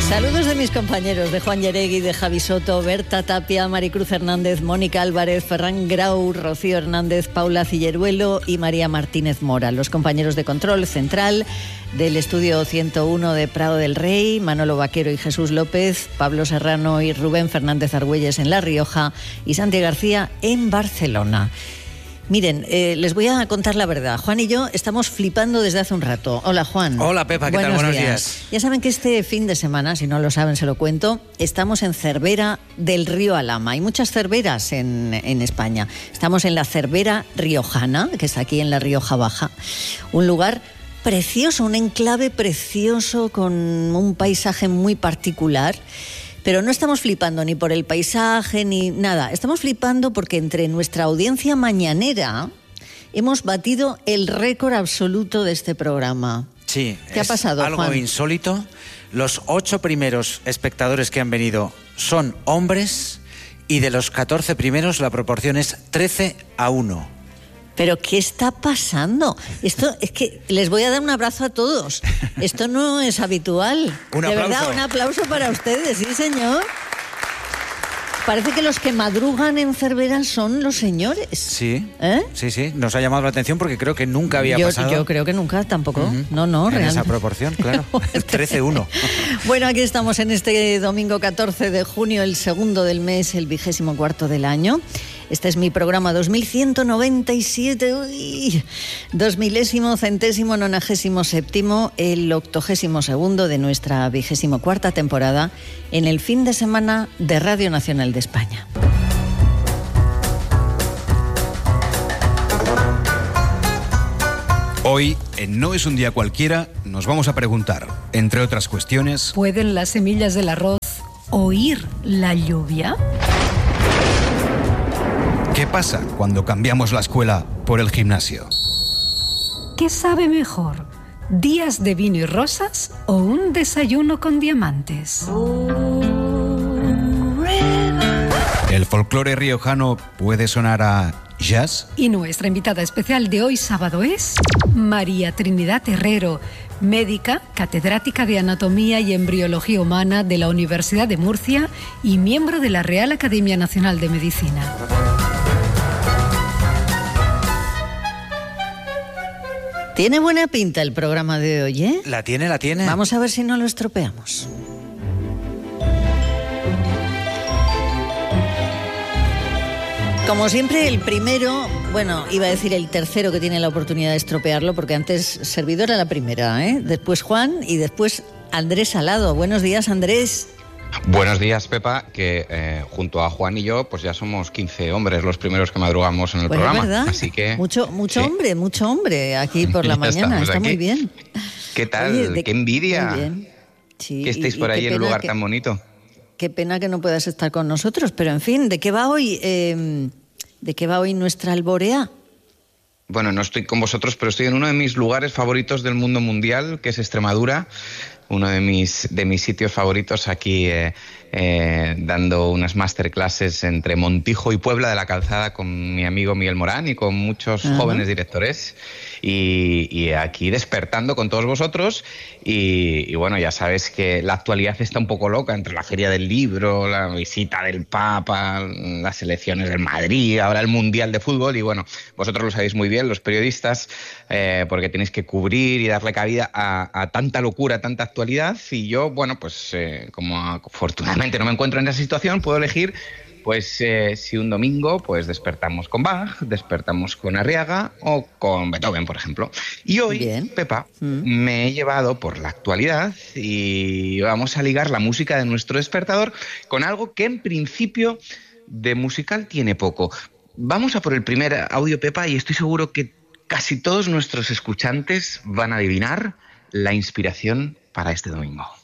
Saludos de mis compañeros, de Juan Yeregui, de Javi Soto, Berta Tapia, Maricruz Hernández, Mónica Álvarez, Ferran Grau, Rocío Hernández, Paula Cilleruelo y María Martínez Mora. Los compañeros de control central del estudio 101 de Prado del Rey, Manolo Vaquero y Jesús López, Pablo Serrano y Rubén Fernández Argüelles en La Rioja y Santi García en Barcelona. Miren, les voy a contar la verdad. Juan y yo estamos flipando desde hace un rato. Hola, Juan. Hola, Pepa, ¿qué tal? Buenos días. Ya saben que este fin de semana, si no lo saben, se lo cuento, estamos en Cervera del Río Alhama. Hay muchas cerveras en España. Estamos en la Cervera riojana, que está aquí en La Rioja Baja. Un lugar precioso, un enclave precioso con un paisaje muy particular. Pero no estamos flipando ni por el paisaje ni nada. Estamos flipando porque entre nuestra audiencia mañanera hemos batido el récord absoluto de este programa. Sí. ¿Qué ha pasado, algo Juan? insólito. Los 8 primeros espectadores que han venido son hombres y de los 14 primeros la proporción es 13-1. ¿Pero qué está pasando? Esto es que les voy a dar un abrazo a todos. Esto no es habitual. Un aplauso. De verdad, un aplauso para ustedes, sí, señor. Parece que los que madrugan en Cervera son los señores. Sí, ¿Eh? sí. Nos ha llamado la atención porque creo que nunca había pasado. Yo creo que nunca tampoco. No, en realmente. esa proporción, claro. 13-1. Bueno, aquí estamos en este domingo 14 de junio, el segundo del mes, el 24º del año. Este es mi programa 2197, 2000º, el 87º de nuestra 24ª temporada en el fin de semana de Radio Nacional de España. Hoy, en No es un día cualquiera, nos vamos a preguntar, entre otras cuestiones... ¿Pueden las semillas del arroz oír la lluvia? ¿Qué pasa cuando cambiamos la escuela por el gimnasio? ¿Qué sabe mejor? ¿Días de vino y rosas o un desayuno con diamantes? ¿El folclore riojano puede sonar a jazz? Y nuestra invitada especial de hoy sábado es María Trinidad Herrero, médica, catedrática de Anatomía y Embriología Humana de la Universidad de Murcia y miembro de la Real Academia Nacional de Medicina. Tiene buena pinta el programa de hoy, ¿eh? La tiene. Vamos a ver si no lo estropeamos. Como siempre, el primero, iba a decir el tercero que tiene la oportunidad de estropearlo, porque antes servidor era la primera, ¿eh? Después Juan y después Andrés Salado. Buenos días, Andrés. Buenos días, Pepa, que junto a Juan y yo, pues ya somos 15 hombres los primeros que madrugamos en el programa. ¿Verdad? Así que mucho hombre aquí por la mañana, está aquí. Muy bien. ¿Qué tal? Oye, ¡Qué envidia! Muy bien. Sí, que estéis por ahí en un lugar tan bonito. Qué pena que no puedas estar con nosotros, pero en fin, ¿de qué va hoy? ¿De qué va hoy nuestra alborea? Bueno, no estoy con vosotros, pero estoy en uno de mis lugares favoritos del mundo mundial, que es Extremadura. Uno de mis sitios favoritos aquí, dando unas masterclasses entre Montijo y Puebla de la Calzada con mi amigo Miguel Morán y con muchos jóvenes directores. Y aquí despertando con todos vosotros. Y bueno, ya sabes que la actualidad está un poco loca entre la Feria del Libro, la visita del Papa, las elecciones del Madrid, ahora el Mundial de Fútbol. Y bueno, vosotros lo sabéis muy bien, los periodistas, porque tenéis que cubrir y darle cabida a tanta locura, tanta actualidad. Y yo, bueno, pues como afortunadamente no me encuentro en esa situación, puedo elegir... Pues si un domingo pues despertamos con Bach, despertamos con Arriaga o con Beethoven, por ejemplo. Y hoy, bien. Pepa, me he llevado por la actualidad y vamos a ligar la música de nuestro despertador con algo que en principio de musical tiene poco. Vamos a por el primer audio, Pepa, y estoy seguro que casi todos nuestros escuchantes van a adivinar la inspiración para este domingo.